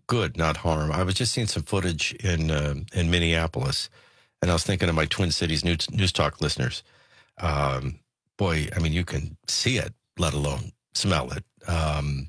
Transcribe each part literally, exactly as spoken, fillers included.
good, not harm. I was just seeing some footage in uh, in Minneapolis, and I was thinking of my Twin Cities News, News Talk listeners. Um, boy, I mean, you can see it, let alone smell it. Um,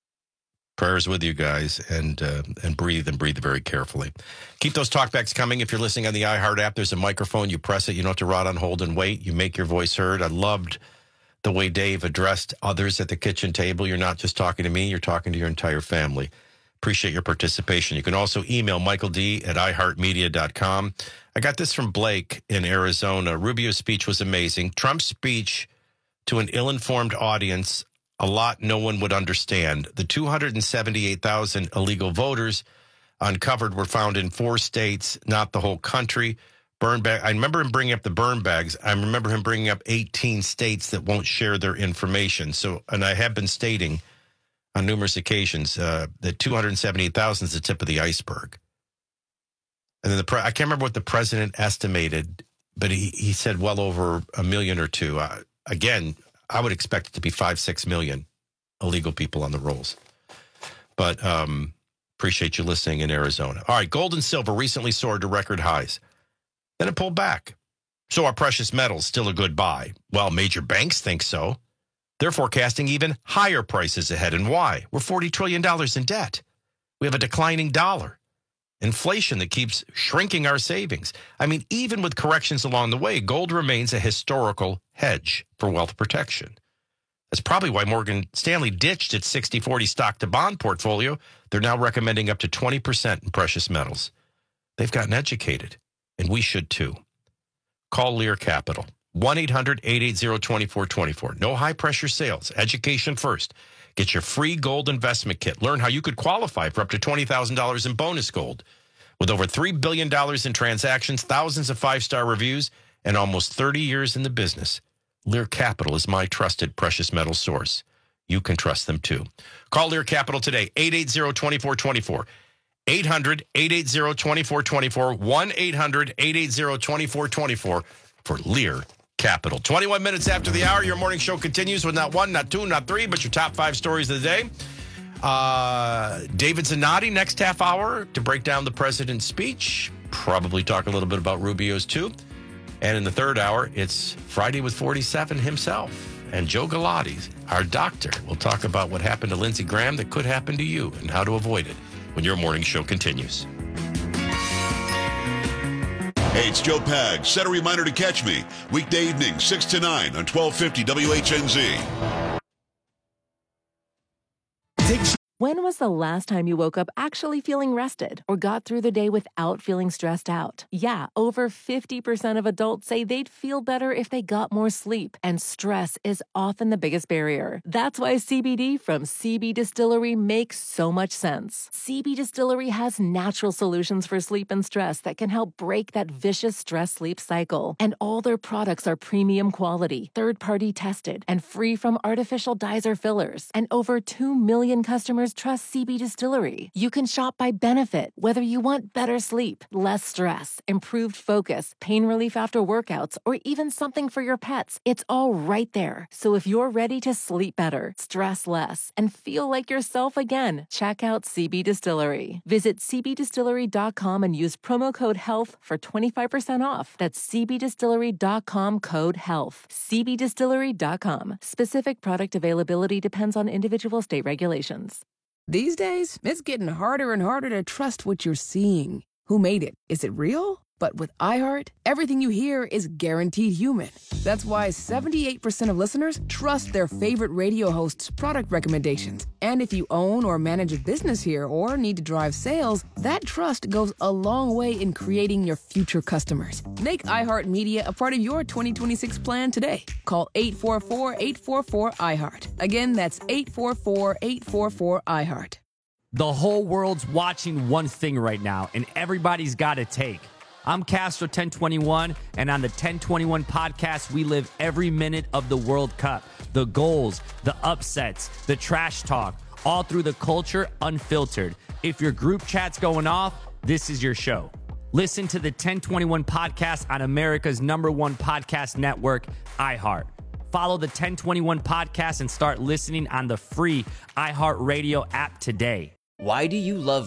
prayers with you guys, and uh, and breathe and breathe very carefully. Keep those talkbacks coming. If you're listening on the iHeart app, there's a microphone. You press it. You don't have to rot on hold and wait. You make your voice heard. I loved the way Dave addressed others at the kitchen table. You're not just talking to me. You're talking to your entire family. Appreciate your participation. You can also email Michael D at i heart media dot com. I got this from Blake in Arizona. Rubio's speech was amazing. Trump's speech to an ill-informed audience, a lot no one would understand. The two hundred seventy-eight thousand illegal voters uncovered were found in four states, not the whole country. Burn bag. I remember him bringing up the burn bags. I remember him bringing up eighteen states that won't share their information. So, and I have been stating on numerous occasions uh, that two hundred seventy-eight thousand is the tip of the iceberg. And then the pre- I can't remember what the president estimated, but he, he said well over a million or two. Uh, again, I would expect it to be five, six million illegal people on the rolls. But um, appreciate you listening in Arizona. All right, gold and silver recently soared to record highs. Then it pulled back. So are precious metals still a good buy? Well, major banks think so. They're forecasting even higher prices ahead. And why? We're forty trillion dollars in debt. We have a declining dollar. Inflation that keeps shrinking our savings. I mean, even with corrections along the way, gold remains a historical hedge for wealth protection. That's probably why Morgan Stanley ditched its sixty forty stock to bond portfolio. They're now recommending up to twenty percent in precious metals. They've gotten educated, and we should too. Call Lear Capital. one eight hundred eight eight zero two four two four. No high-pressure sales. Education first. Get your free gold investment kit. Learn how you could qualify for up to twenty thousand dollars in bonus gold. With over three billion dollars in transactions, thousands of five-star reviews, and almost thirty years in the business, Lear Capital is my trusted precious metal source. You can trust them too. Call Lear Capital today, eight eight zero two four two four. eight hundred eight eight zero two four two four. one eight hundred eight eight zero two four two four for Lear Capital. twenty-one minutes after the hour, your morning show continues with not one, not two, not three, but your top five stories of the day. Uh, David Zanotti next half hour to break down the president's speech. Probably talk a little bit about Rubio's too. And in the third hour, it's Friday with forty-seven himself. And Joe Galati, our doctor, will talk about what happened to Lindsey Graham that could happen to you and how to avoid it when your morning show continues. Hey, it's Joe Pag. Set a reminder to catch me weekday evening, six to nine on twelve fifty W H N Z. When was the last time you woke up actually feeling rested or got through the day without feeling stressed out? Yeah, over fifty percent of adults say they'd feel better if they got more sleep, and stress is often the biggest barrier. That's why C B D from C B Distillery makes so much sense. C B Distillery has natural solutions for sleep and stress that can help break that vicious stress-sleep cycle. And all their products are premium quality, third-party tested, and free from artificial dyes or fillers. And over two million customers trust C B Distillery. You can shop by benefit, whether you want better sleep, less stress, improved focus, pain relief after workouts, or even something for your pets. It's all right there. So if you're ready to sleep better, stress less, and feel like yourself again, check out C B Distillery. Visit c b distillery dot com and use promo code HEALTH for twenty-five percent off. That's c b distillery dot com code HEALTH. c b distillery dot com. Specific product availability depends on individual state regulations. These days, it's getting harder and harder to trust what you're seeing. Who made it? Is it real? But with iHeart, everything you hear is guaranteed human. That's why seventy-eight percent of listeners trust their favorite radio host's product recommendations. And if you own or manage a business here or need to drive sales, that trust goes a long way in creating your future customers. Make iHeartMedia a part of your twenty twenty-six plan today. Call eight four four, eight four four, iHeart. Again, that's eight four four, eight four four, iHeart. The whole world's watching one thing right now, and everybody's got a take. I'm Castro ten twenty-one, and on the ten twenty-one podcast, we live every minute of the World Cup. The goals, the upsets, the trash talk, all through the culture unfiltered. If your group chat's going off, this is your show. Listen to the ten twenty-one podcast on America's number one podcast network, iHeart. Follow the ten twenty-one podcast and start listening on the free iHeartRadio app today. Why do you love